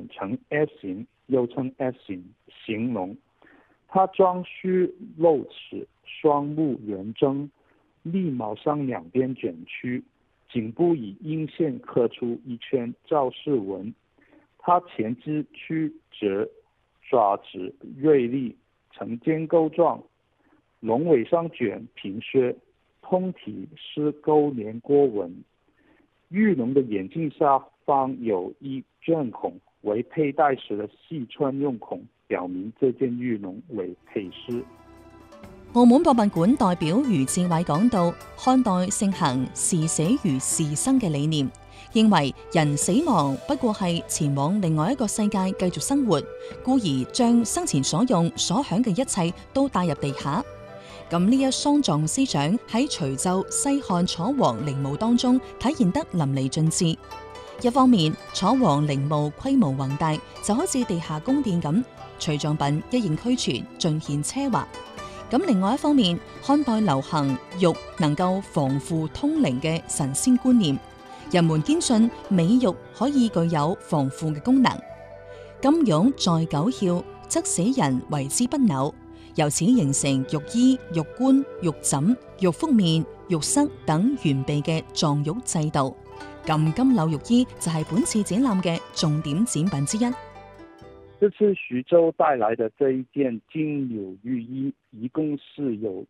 卷成 S 形，又称 S 形形龙。它装须露齿，双目圆睁，利毛上两边卷曲，颈部以阴线刻出一圈赵氏纹。它前肢曲折，爪子锐利，呈尖钩状，龙尾上卷平削，通体是钩连锅纹。玉龙的眼睛下方有一卷孔，为佩戴时的细穿用孔，表明這件玉龍為配飾。 澳門博物館代表余志偉講到，漢代盛行視死如視生嘅理念，認為人死亡不過係前往另外一個世界繼續生活，故而將生前所用所享嘅一切都帶入地下。咁呢一喪葬思想喺徐州西漢楚王陵墓當中體現得淋漓盡致。一方面，楚王陵墓規模宏大，就好似地下宮殿咁，隨葬品一應俱全，盡顯奢華。咁另外一方面，漢代流行玉能夠防腐通靈嘅神仙觀念，人們堅信美玉可以具有防腐嘅功能。金玉在九竅，則死人為之不朽。由此形成玉衣、玉冠、玉枕、玉覆面、玉塞等完備嘅葬玉制度。咁金縷玉衣就係本次展覽嘅重點展品之一。 這次徐州帶來的這一件金縷玉衣，一共是有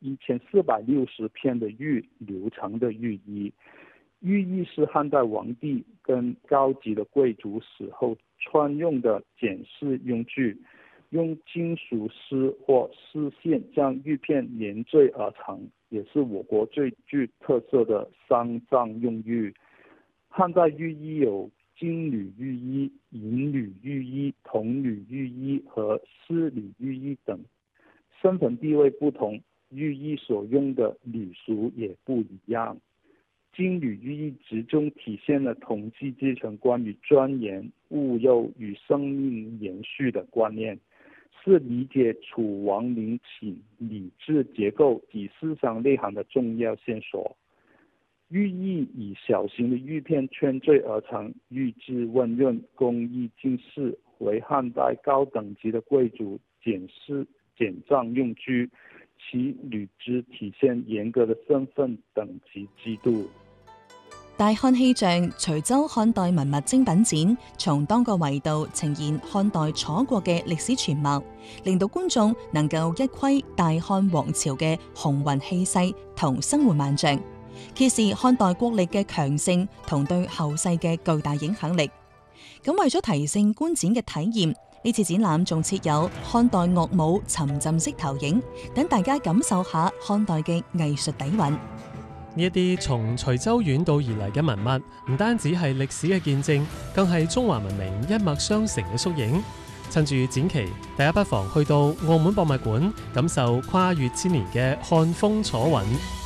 1460片的玉留成的玉衣。玉衣是漢代皇帝跟高級的貴族死後穿用的檢視用具，用金屬絲或絲線將玉片連綴而成，也是我國最具特色的喪葬用玉。漢代玉衣有金縷玉衣、銀縷玉衣、銅縷玉衣和絲縷玉衣等，身份地位不同，玉衣所用的縷屬也不一樣。金縷玉衣集中體現了統計階層關於莊嚴、務幼與生命延續的觀念，是理解楚王陵寢禮制結構及思想內涵的重要線索。玉衣以小型的玉片圈綴而成，玉質溫潤，工藝精緻，為漢代高等級的貴族檢視檢葬用具，其履質體現嚴格的身份等級制度。 大漢氣象徐州漢代文物精品展，從多個維度呈現漢代楚國嘅歷史全貌，令到觀眾能夠一窺大漢王朝嘅雄渾氣勢同生活萬象，揭示漢代國力嘅強盛同對後世嘅巨大影響力。咁為咗提升觀展嘅體驗，呢次展覽仲設有漢代樂舞沉浸式投影，等大家感受下漢代嘅藝術底蘊。 呢一啲從徐州遠道而嚟嘅文物，唔單止係歷史嘅見證，更係中華文明一脈相承嘅縮影。趁住展期，大家不妨去到澳門博物館，感受跨越千年嘅漢風楚韻。